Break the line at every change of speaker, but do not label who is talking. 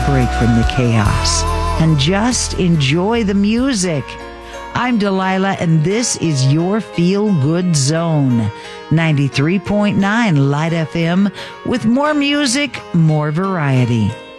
break from the chaos and just enjoy the music. I'm Delilah, and this is your Feel Good Zone, 93.9 Light FM, with more music, more variety.